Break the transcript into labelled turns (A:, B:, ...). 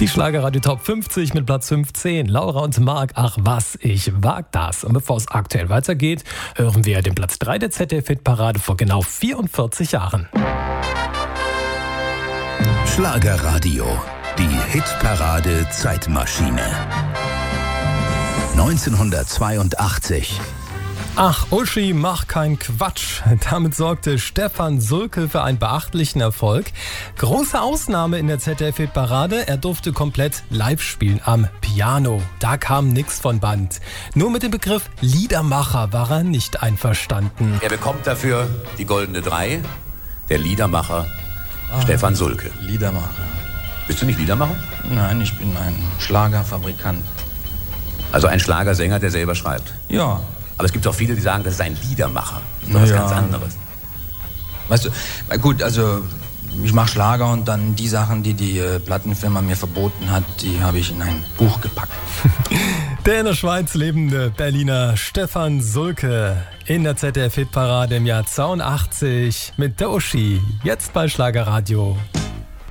A: Die Schlagerradio Top 50 mit Platz 15. Laura und Marc, ach was, ich wag das. Und bevor es aktuell weitergeht, hören wir den Platz 3 der ZDF-Hitparade vor genau 44 Jahren.
B: Schlagerradio, die Hitparade Zeitmaschine. 1982.
A: Ach, Uschi, mach keinen Quatsch. Damit sorgte Stefan Sulke für einen beachtlichen Erfolg. Große Ausnahme in der ZDF-Hitparade, er durfte komplett live spielen am Piano. Da kam nix von Band. Nur mit dem Begriff Liedermacher war er nicht einverstanden.
C: Er bekommt dafür die Goldene 3, der Liedermacher Stefan Sulke.
D: Liedermacher.
C: Bist du nicht Liedermacher?
D: Nein, ich bin ein Schlagerfabrikant.
C: Also ein Schlagersänger, der selber schreibt.
D: Ja.
C: Aber es gibt auch viele, die sagen, das ist ein Liedermacher. Das ist was ganz anderes.
D: Weißt du, gut, also ich mache Schlager und dann die Sachen, die die Plattenfirma mir verboten hat, die habe ich in ein Buch gepackt.
A: Der in der Schweiz lebende Berliner Stefan Sulke in der ZDF-Hitparade im Jahr 82 mit der Uschi. Jetzt bei Schlagerradio.